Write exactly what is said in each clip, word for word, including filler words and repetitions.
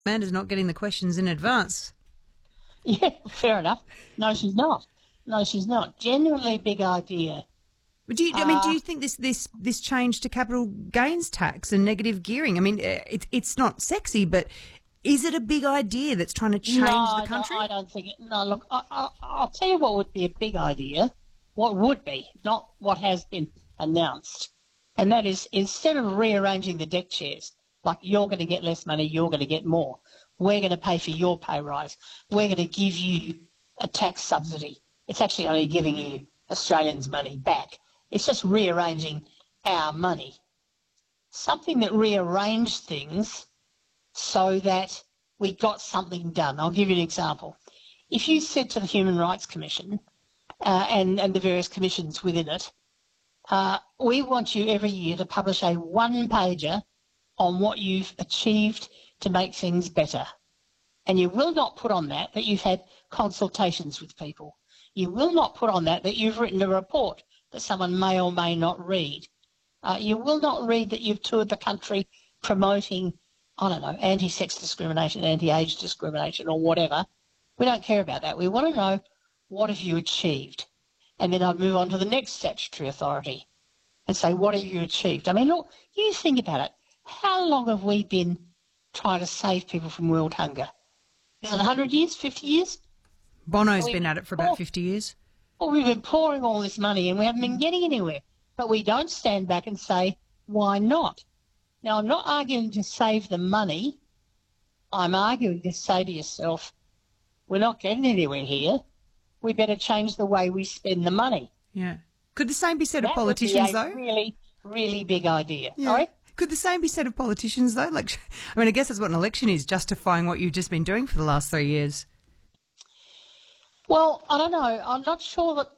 Amanda's not getting the questions in advance. Yeah, fair enough. No, she's not. No, she's not. Genuinely big idea. But do you, I mean, do Uh, you think this, this, this change to capital gains tax and negative gearing, I mean, it, it's not sexy, but is it a big idea that's trying to change no, the country? No, I don't think it. No, look, I, I, I'll tell you what would be a big idea. What would be, not what has been announced. And that is, instead of rearranging the deck chairs, like you're going to get less money, you're going to get more, we're going to pay for your pay rise, we're going to give you a tax subsidy. It's actually only giving you Australians' money back. It's just rearranging our money. Something that rearranged things so that we got something done. I'll give you an example. If you said to the Human Rights Commission uh, and, and the various commissions within it, uh, we want you every year to publish a one-pager on what you've achieved to make things better. And you will not put on that that you've had consultations with people. You will not put on that that you've written a report that someone may or may not read. Uh, you will not read that you've toured the country promoting, I don't know, anti-sex discrimination, anti-age discrimination or whatever. We don't care about that. We want to know what have you achieved. And then I'd move on to the next statutory authority and say, what have you achieved? I mean, look, you think about it. How long have we been trying to save people from world hunger? Is it one hundred years, fifty years? Bono's we, been at it for about fifty years. Well, we've been pouring all this money and we haven't been getting anywhere. But we don't stand back and say, why not? Now, I'm not arguing to save the money. I'm arguing to say to yourself, we're not getting anywhere here. We better change the way we spend the money. Yeah. Could the same be said that of politicians, would be a though? really, really big idea. Yeah. Sorry? Could the same be said of politicians, though? Like, I mean, I guess that's what an election is, justifying what you've just been doing for the last three years. Well, I don't know. I'm not sure that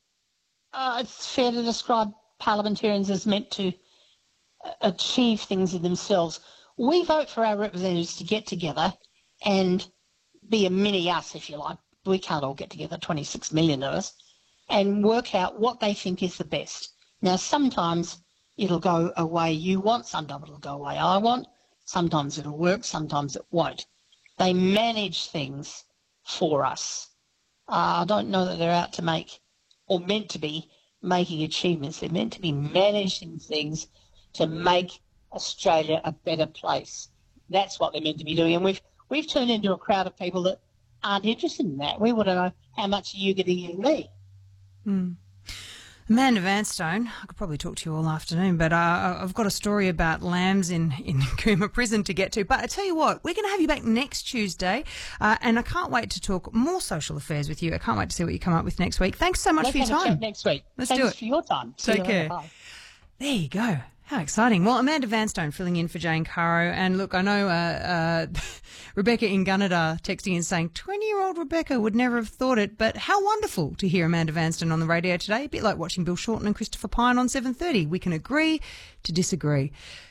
uh, it's fair to describe parliamentarians as meant to uh, achieve things in themselves. We vote for our representatives to get together and be a mini us, if you like. We can't all get together, twenty-six million of us, and work out what they think is the best. Now, sometimes it'll go a way you want, sometimes it'll go a way I want, sometimes it'll work, sometimes it won't. They manage things for us. Uh, I don't know that they're out to make, or meant to be, making achievements. They're meant to be managing things to make Australia a better place. That's what they're meant to be doing. And we've we've turned into a crowd of people that aren't interested in that. We want to know how much are you going to give me. Mm. Amanda Vanstone, I could probably talk to you all afternoon, but uh, I've got a story about lambs in, in Cooma Prison to get to. But I tell you what, we're going to have you back next Tuesday, uh, and I can't wait to talk more social affairs with you. I can't wait to see what you come up with next week. Thanks so much Let's for your have a time. chat next week. Let's Thanks do it. for your time. See Take you later. care. Bye. There you go. How exciting. Well, Amanda Vanstone filling in for Jane Caro. And look, I know uh, uh, Rebecca in Gunnedah texting and saying, twenty-year-old Rebecca would never have thought it, but how wonderful to hear Amanda Vanstone on the radio today. A bit like watching Bill Shorten and Christopher Pine on seven thirty. We can agree to disagree.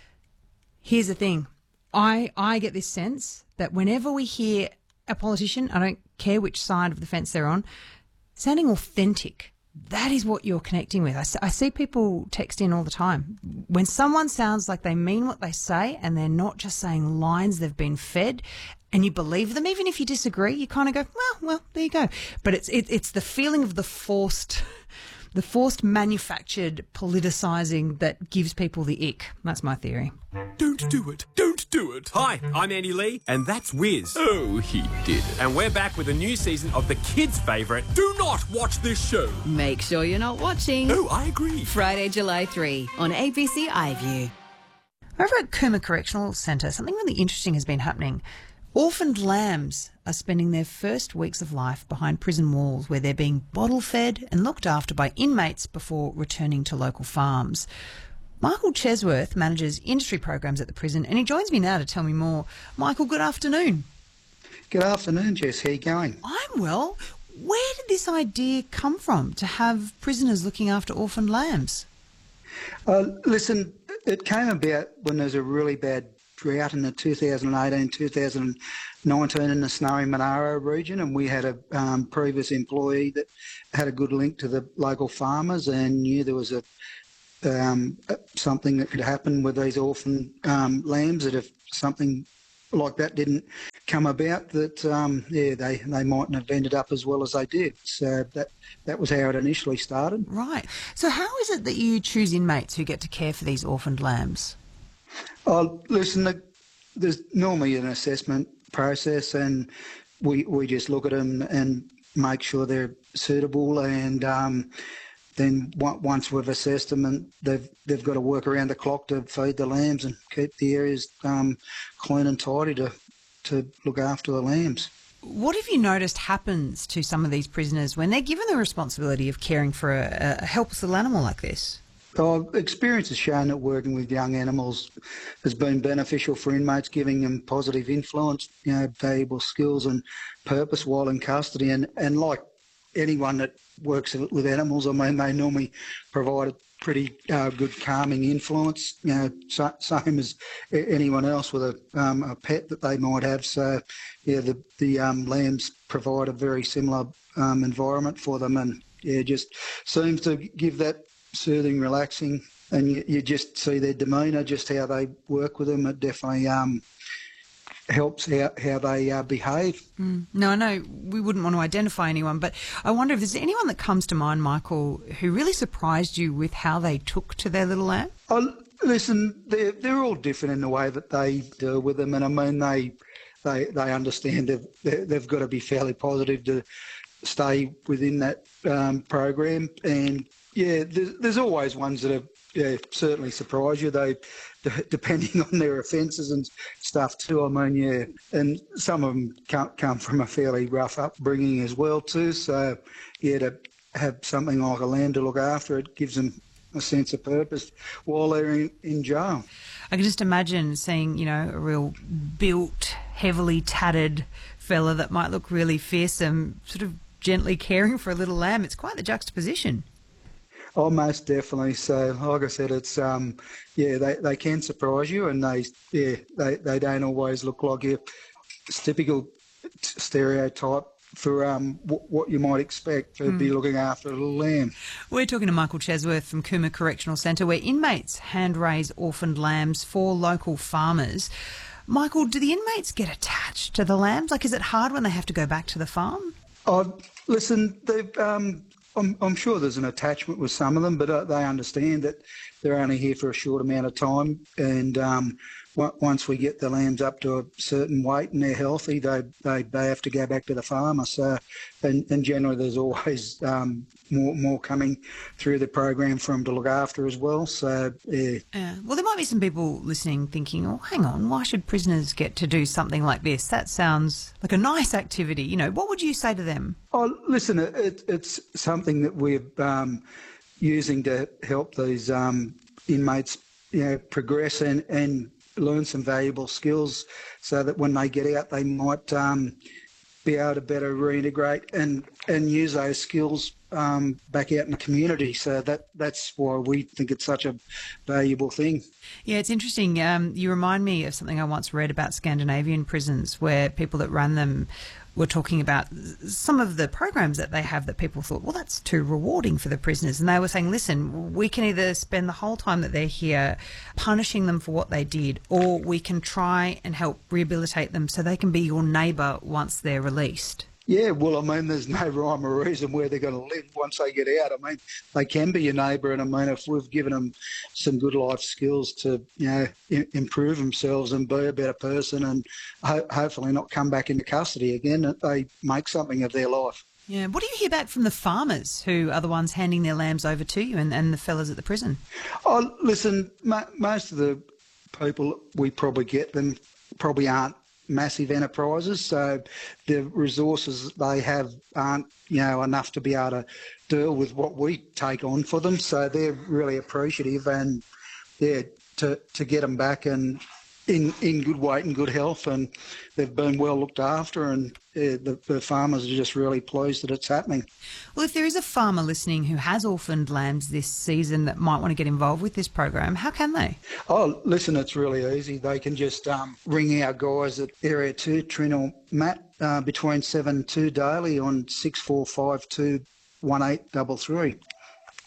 Here's the thing. I, I get this sense that whenever we hear a politician, I don't care which side of the fence they're on, sounding authentic, that is what you're connecting with. I, I see people text in all the time. When someone sounds like they mean what they say and they're not just saying lines they've been fed and you believe them, even if you disagree, you kind of go, well, well, there you go. But it's it, it's the feeling of the forced, the forced manufactured politicising that gives people the ick. That's my theory. Don't do it. Don't do it. Hi, I'm Andy Lee, and that's Wiz. Oh, he did. And we're back with a new season of the kids' favourite, Do Not Watch This Show. Make sure you're not watching. Oh, I agree. Friday, July third on A B C iView. Over at Cooma Correctional Centre, something really interesting has been happening. Orphaned lambs are spending their first weeks of life behind prison walls where they're being bottle-fed and looked after by inmates before returning to local farms. Michael Chesworth manages industry programs at the prison and he joins me now to tell me more. Michael, good afternoon. Good afternoon, Jess. How are you going? I'm well. Where did this idea come from to have prisoners looking after orphaned lambs? Uh, listen, it came about when there was a really bad drought in the two thousand eighteen two thousand nineteen in the Snowy Monaro region, and we had a um, previous employee that had a good link to the local farmers and knew there was a um, something that could happen with these orphan um, lambs, that if something like that didn't come about, that um, yeah, they they mightn't have ended up as well as they did. So that that was how it initially started. Right. So how is it that you choose inmates who get to care for these orphaned lambs? Oh, listen, the, there's normally an assessment process, and we we just look at them and make sure they're suitable, and um, then once we've assessed them, and they've they've got to work around the clock to feed the lambs and keep the areas um, clean and tidy to to look after the lambs. What have you noticed happens to some of these prisoners when they're given the responsibility of caring for a, a helpless little animal like this? Oh, experience has shown that working with young animals has been beneficial for inmates, giving them positive influence, you know, valuable skills and purpose while in custody. And, and like anyone that works with animals, I mean, they normally provide a pretty uh, good calming influence, you know, so, same as anyone else with a, um, a pet that they might have. So, yeah, the, the um, lambs provide a very similar um, environment for them, and, yeah, just seems to give that soothing, relaxing, and you, you just see their demeanour, just how they work with them. It definitely um, helps how, how they uh, behave. Mm. No, I know we wouldn't want to identify anyone, but I wonder if there's anyone that comes to mind, Michael, who really surprised you with how they took to their little lamb? Oh, listen, they're, they're all different in the way that they deal with them, and I mean, they they, they understand they've, they've got to be fairly positive to stay within that um, program. And yeah, there's, there's always ones that have yeah, certainly surprise you. They, depending on their offences and stuff too. I mean, yeah, and some of them come, come from a fairly rough upbringing as well too. So yeah, to have something like a lamb to look after, it gives them a sense of purpose while they're in, in jail. I can just imagine seeing, you know, a real built, heavily tattered fella that might look really fearsome, sort of gently caring for a little lamb. It's quite the juxtaposition. Oh, most definitely. So, like I said, it's um, yeah, they, they can surprise you, and they yeah, they, they don't always look like your typical stereotype for um w- what you might expect to mm. be looking after a little lamb. We're talking to Michael Chesworth from Cooma Correctional Centre, where inmates hand raise orphaned lambs for local farmers. Michael, do the inmates get attached to the lambs? Like, is it hard when they have to go back to the farm? Oh, listen, they've um. I'm, I'm sure there's an attachment with some of them, but uh, they understand that they're only here for a short amount of time, and um, w- once we get the lambs up to a certain weight and they're healthy, they they, they have to go back to the farmer. So, and, and generally there's always um, more more coming through the program for them to look after as well. So, yeah. Uh, well, there might be some people listening thinking, oh, hang on, why should prisoners get to do something like this? That sounds like a nice activity. You know, what would you say to them? Oh, listen, it, it's something that we're um, using to help these um, inmates, you know, progress and, and learn some valuable skills, so that when they get out, they might um, be able to better reintegrate and, and use those skills um, back out in the community. So that that's why we think it's such a valuable thing. Yeah, it's interesting. Um, you remind me of something I once read about Scandinavian prisons, where people that run them were talking about some of the programs that they have that people thought, well, that's too rewarding for the prisoners. And they were saying, listen, we can either spend the whole time that they're here punishing them for what they did, or we can try and help rehabilitate them so they can be your neighbour once they're released. Yeah, well, I mean, there's no rhyme or reason where they're going to live once they get out. I mean, they can be your neighbour, and I mean, if we've given them some good life skills to, you know, I- improve themselves and be a better person, and ho- hopefully not come back into custody again, that they make something of their life. Yeah. What do you hear back from the farmers who are the ones handing their lambs over to you, and, and the fellas at the prison? Oh, listen, mo- most of the people we probably get them probably aren't massive enterprises, so the resources they have aren't, you know, enough to be able to deal with what we take on for them. So they're really appreciative, and yeah, to to get them back and in in good weight and good health, and they've been well looked after, and yeah, the, the farmers are just really pleased that it's happening. Well, if there is a farmer listening who has orphaned lambs this season that might want to get involved with this program, how can they? Oh, listen, it's really easy. They can just um, ring our guys at Area two, Trin or Matt, uh, between seven and two daily on six four five two one eight three three.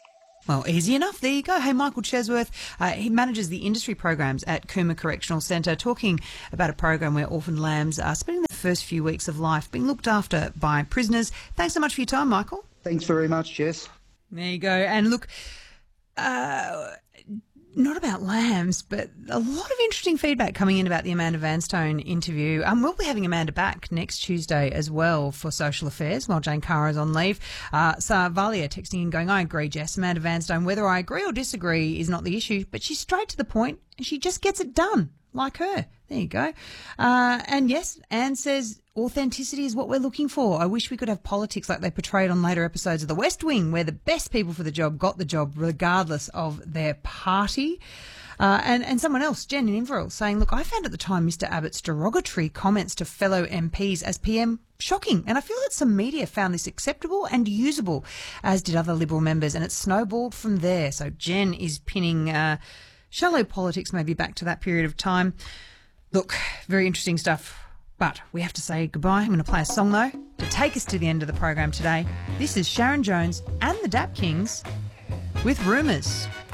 Well, easy enough. There you go. Hey, Michael Chesworth, uh, he manages the industry programs at Cooma Correctional Centre, talking about a program where orphaned lambs are spending their first few weeks of life being looked after by prisoners. Thanks so much for your time, Michael. Thanks very much, Jess. There you go. And look, uh, not about lambs, but a lot of interesting feedback coming in about the Amanda Vanstone interview. Um, we'll be having Amanda back next Tuesday as well for Social Affairs while Jane Caro's on leave. Uh, so Valia texting in going, I agree, Jess. Amanda Vanstone, whether I agree or disagree is not the issue, but she's straight to the point and she just gets it done, like her. There you go. Uh, and yes, Anne says authenticity is what we're looking for. I wish we could have politics like they portrayed on later episodes of The West Wing, where the best people for the job got the job regardless of their party. Uh, and, and someone else, Jen in Inverell, saying, look, I found at the time Mister Abbott's derogatory comments to fellow M Ps as P M shocking. And I feel that some media found this acceptable and usable, as did other Liberal members, and it snowballed from there. So Jen is pinning uh, shallow politics maybe back to that period of time. Look, very interesting stuff. But we have to say goodbye. I'm going to play a song, though, to take us to the end of the program today. This is Sharon Jones and the Dap Kings with Rumours.